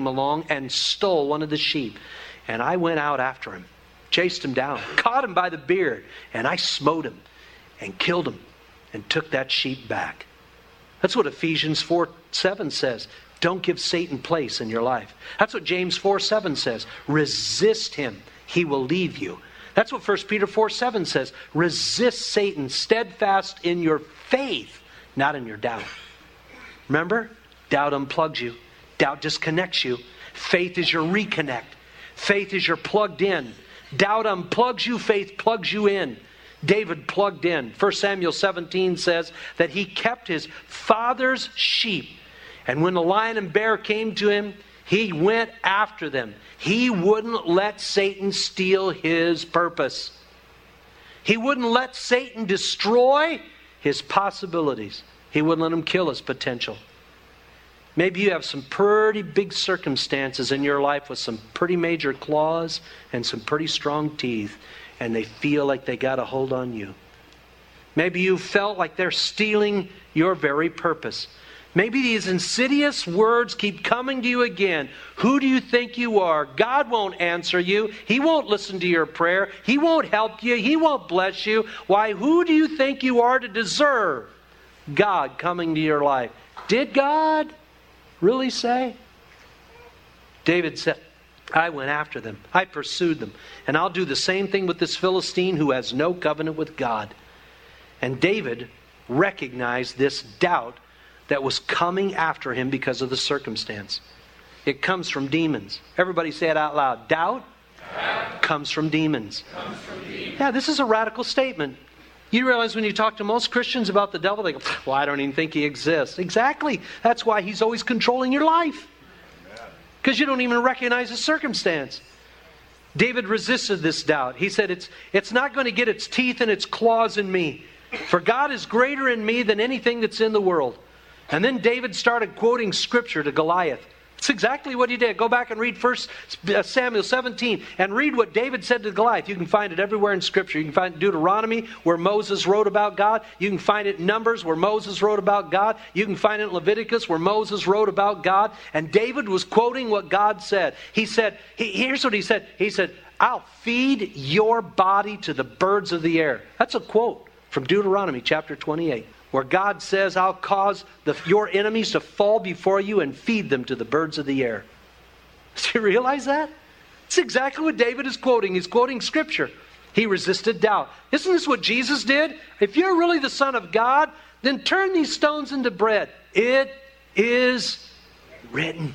along and stole one of the sheep. And I went out after him, chased him down, caught him by the beard, and I smote him and killed him and took that sheep back. That's what Ephesians 4:7 says. Don't give Satan place in your life. That's what James 4:7 says. Resist him. He will leave you. That's what 1 Peter 4:7 says. Resist Satan steadfast in your faith, not in your doubt. Remember? Doubt unplugs you. Doubt disconnects you. Faith is your reconnect. Faith is your plugged in. Doubt unplugs you. Faith plugs you in. David plugged in. 1 Samuel 17 says that he kept his father's sheep. And when the lion and bear came to him, he went after them. He wouldn't let Satan steal his purpose. He wouldn't let Satan destroy his possibilities. He wouldn't let him kill his potential. Maybe you have some pretty big circumstances in your life with some pretty major claws and some pretty strong teeth, and they feel like they got a hold on you. Maybe you felt like they're stealing your very purpose. Maybe these insidious words keep coming to you again. Who do you think you are? God won't answer you. He won't listen to your prayer. He won't help you. He won't bless you. Why, who do you think you are to deserve God coming to your life? Did God really say? David said, I went after them. I pursued them. And I'll do the same thing with this Philistine who has no covenant with God. And David recognized this doubt that was coming after him because of the circumstance. It comes from demons. Everybody say it out loud. Doubt comes from demons. Yeah, this is a radical statement. You realize when you talk to most Christians about the devil, they go, well, I don't even think he exists. Exactly. That's why he's always controlling your life. Because you don't even recognize the circumstance. David resisted this doubt. He said, it's not going to get its teeth and its claws in me. For God is greater in me than anything that's in the world. And then David started quoting Scripture to Goliath. That's exactly what he did. Go back and read 1 Samuel 17 and read what David said to Goliath. You can find it everywhere in Scripture. You can find it in Deuteronomy where Moses wrote about God. You can find it in Numbers where Moses wrote about God. You can find it in Leviticus where Moses wrote about God. And David was quoting what God said. He said, here's what he said. He said, I'll feed your body to the birds of the air. That's a quote from Deuteronomy chapter 28. Where God says, I'll cause your enemies to fall before you and feed them to the birds of the air. Do you realize that? It's exactly what David is quoting. He's quoting Scripture. He resisted doubt. Isn't this what Jesus did? If you're really the Son of God, then turn these stones into bread. It is written.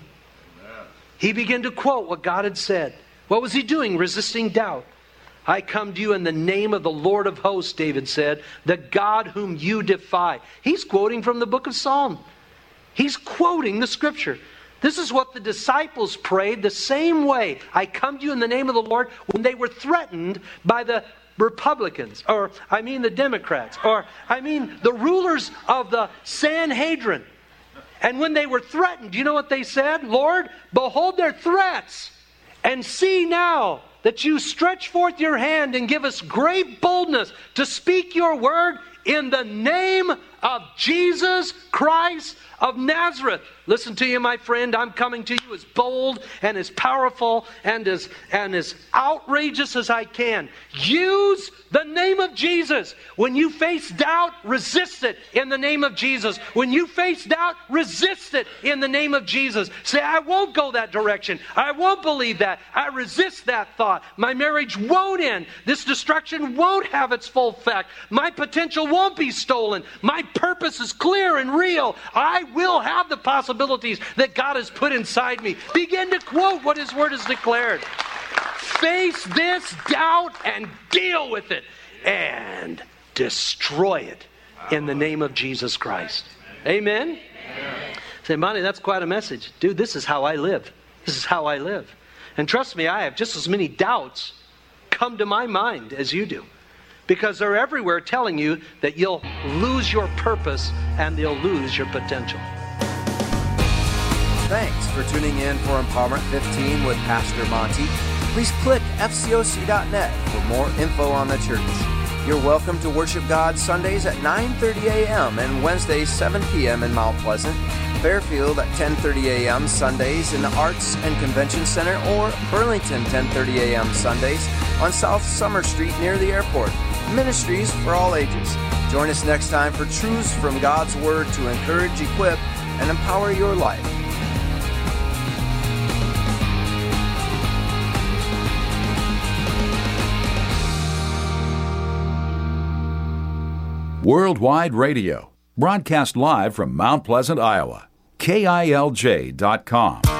He began to quote what God had said. What was he doing? Resisting doubt. I come to you in the name of the Lord of hosts, David said, the God whom you defy. He's quoting from the book of Psalm. He's quoting the Scripture. This is what the disciples prayed the same way. I come to you in the name of the Lord when they were threatened by the Republicans, the Democrats, the rulers of the Sanhedrin. And when they were threatened, do you know what they said? Lord, behold their threats, and see now that you stretch forth your hand and give us great boldness to speak your word in the name of Jesus Christ of Nazareth. Listen to you, my friend. I'm coming to you as bold and as powerful and as outrageous as I can. Use the name of Jesus. When you face doubt, resist it in the name of Jesus. When you face doubt, resist it in the name of Jesus. Say, I won't go that direction. I won't believe that. I resist that thought. My marriage won't end. This destruction won't have its full effect. My potential won't be stolen. My purpose is clear and real. I will have the possibilities that God has put inside me. Begin to quote what His Word has declared. Face this doubt and deal with it and destroy it in the name of Jesus Christ. Amen? Say, Monty, that's quite a message. Dude, this is how I live. This is how I live. And trust me, I have just as many doubts come to my mind as you do. Because they're everywhere telling you that you'll lose your purpose and they'll lose your potential. Thanks for tuning in for Empowerment 15 with Pastor Monty. Please click fcoc.net for more info on the church. You're welcome to worship God Sundays at 9:30 a.m. and Wednesdays 7 p.m. in Mount Pleasant, Fairfield at 10:30 a.m. Sundays in the Arts and Convention Center, or Burlington 10:30 a.m. Sundays on South Summer Street near the airport. Ministries for all ages. Join us next time for truths from God's Word to encourage, equip, and empower your life. Worldwide Radio, broadcast live from Mount Pleasant, Iowa. KILJ.com.